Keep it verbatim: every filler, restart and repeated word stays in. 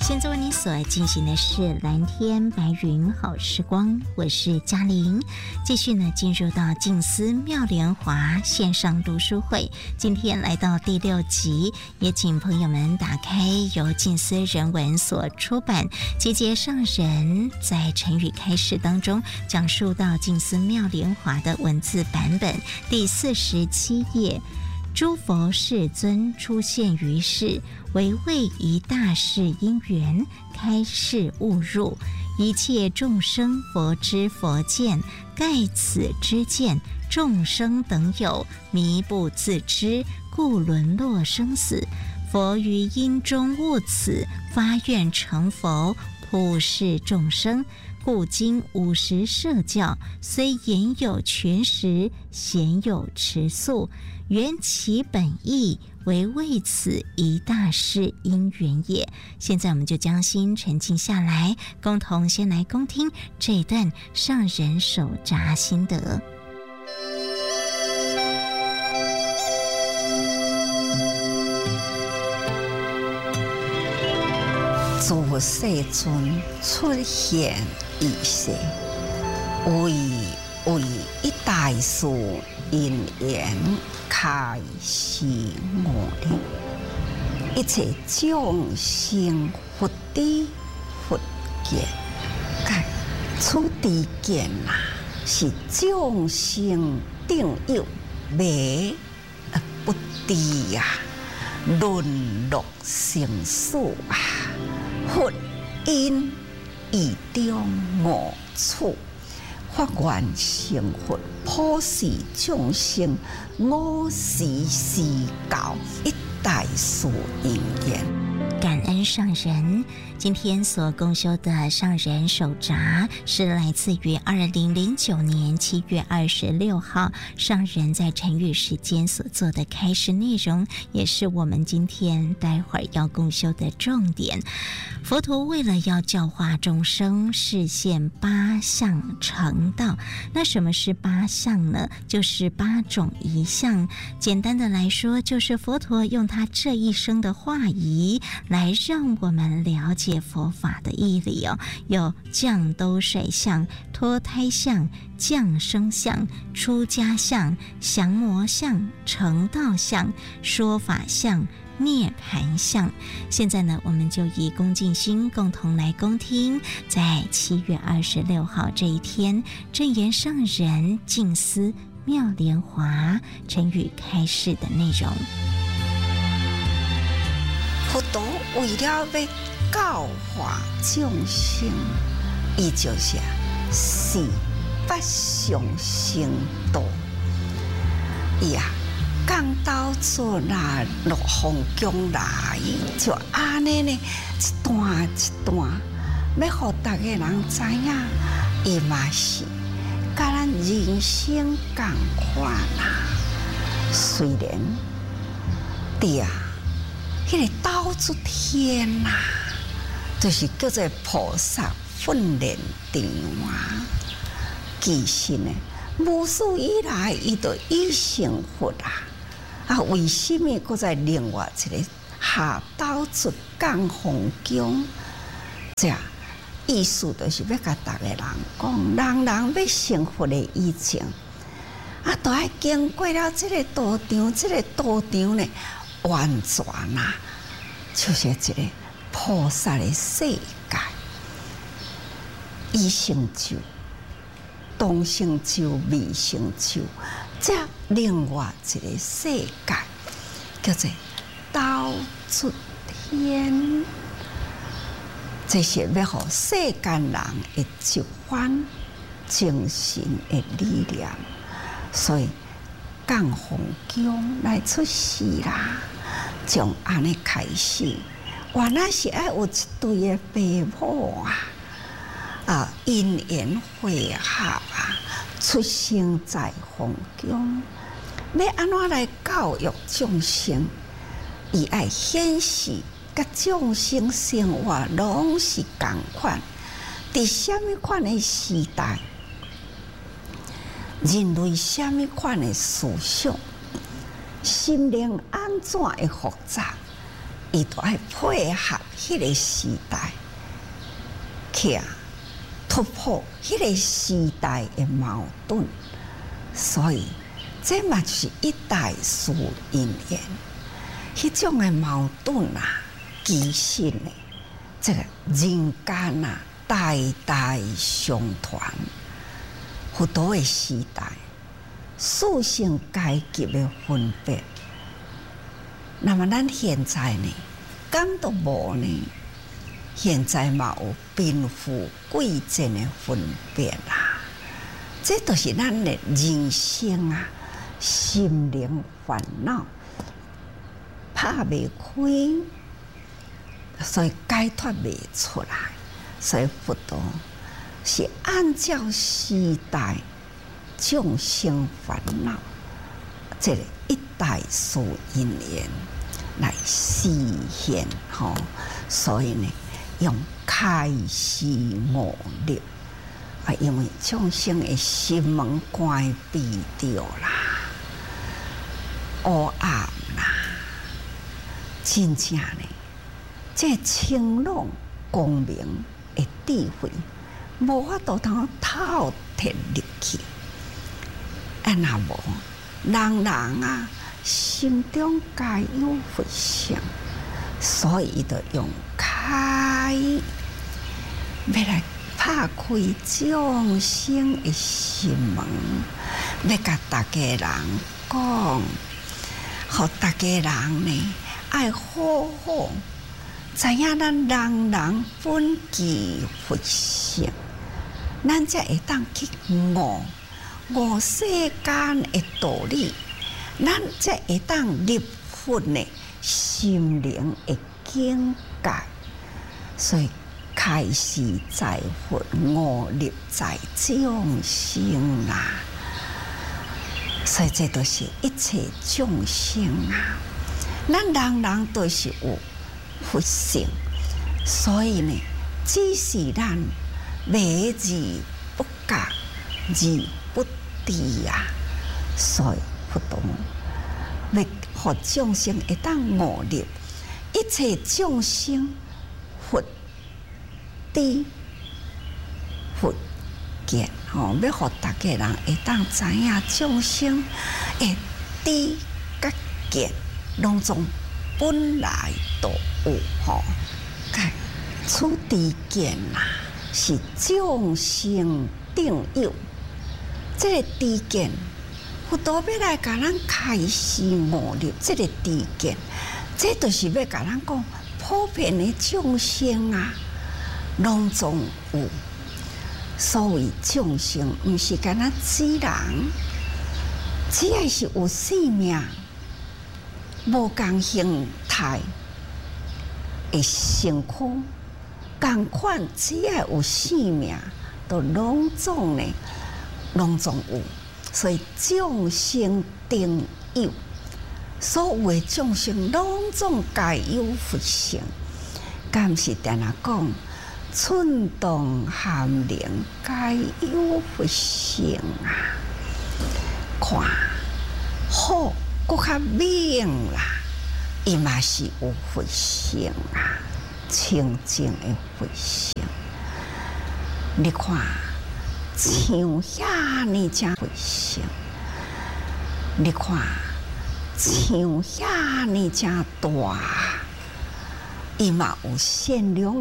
现在为你所进行的是蓝天白云好时光，我是嘉玲。继续呢，进入到静思妙莲华线上读书会，今天来到第六集，也请朋友们打开由静思人文所出版集结上人在成语开始当中讲述到静思妙莲华的文字版本第四十七页。诸佛世尊出现于世，为为一大事因缘，开示悟入一切众生佛知佛见，盖此知见，众生等有迷不自知，故沦落生死。佛于因中悟此，发愿成佛，普世众生。故今五十摄教，虽言有全实，鲜有持素，缘其本意，为为此一大事因缘也。现在我们就将心沉静下来，共同先来恭听这一段上人手札心得。 诸世尊出现于世，为为一大事因缘，开示悟入一切众生佛知佛见。盖此知见啊，是众生定有迷而不知呀，沦落生死啊。佛因意中悟处，发愿成佛，普世众生，五时施教，一大事因缘。 感恩上人，今天所共修的上人手札是来自于二零零九年七月二十六号上人在成语时间所做的开示内容，也是我们今天待会儿要共修的重点。佛陀为了要教化众生，示现八相成道。那什么是八相呢？就是八种仪相。简单的来说，就是佛陀用他这一生的化仪来让我们了解佛法的义理哦。有降兜率相、脱胎相、降生相、出家相、降魔相、成道相、说法相、涅槃相。现在呢，我们就以恭敬心共同来恭听，在七月二十六号这一天，正言上人静思妙莲华成语开示的内容。 佛陀为了要教化众生，伊就是是八相成道。伊啊，讲到做那落风宫来，就安尼呢，一段一段，要互大家人知影，伊嘛是甲咱人生共款啦。虽然对啊。迄个刀出天呐、啊，就是叫做菩萨训练场啊。其实呢，无始以来，伊就已成佛啊。啊，为什么搁在另外一个下刀出降风宫？这样意思就是要甲大家人讲，人人要成佛的以前，啊，都要经过了这个道场，这个道场呢。完全啊，就是一个菩萨的世界，已成就、当成就、未成就，这另外一个世界叫做刀出天，这是要互世间人的一番精神的力量，所以降风宫来出世啦。从安尼开始，原来是爱有一对的父母啊，啊因缘会合啊，出生在风宫，要安怎来教育众生？伊爱显示，甲众生生活拢是共款，伫什么款的时代，人类什么款的思想？心灵安怎会复杂？ 伊都爱配合迄个时代，去突破迄个时代的矛盾，所以这嘛就是一代事因缘，迄种的矛盾啊，其实呢，这个人间啊，代代相传，好多的时代，属性阶级的分别。那么咱现在呢，敢都无呢？现在嘛有贫富贵贱的分别啦，这都是咱的人生啊，心灵烦恼拍未开，所以解脱未出来。所以佛陀是按照时代众生烦恼，这个一代事因缘来实现吼，所以呢，用开示悟力啊，因为众生的心门关闭掉啦，黑暗啦，真正呢，这清朗光明的智慧，无法度通透彻入去。啊，那无人人啊，心中皆有佛性，所以就用开，要来拍开众生的心门，要甲大家人讲，互大家人呢，爱好好知影咱人人本具佛性，咱才会当去悟悟世间的道理，咱才会当入佛的心灵的境界。所以开示在佛，悟入在众生啦。所以这都是一切众生啊，咱人人都是有佛性，所以呢，只是咱迷而不觉，而不知啊。所以佛陀要互众生会当悟入一切众生佛知佛见，吼，要互大家人会当知影众生的知甲见，拢总本来都有吼。此知见啊，是众生定有。这个知见，佛陀要来甲咱开示悟入这个知见，这就是要甲咱讲，普遍的众生啊，拢总有。所谓众生，毋是干那只人，只要是有生命，无共形态的身躯，共款只要有生命，都拢总呢，拢总有。所以众生定有，所有的众生拢总皆有佛性，敢毋是定啊讲？寸动含灵，皆有佛性啊！看好，搁较明啦，伊嘛是有佛性啊，清净的佛性。你看，像遐尼正佛性，你看，像遐尼正大，伊嘛有善良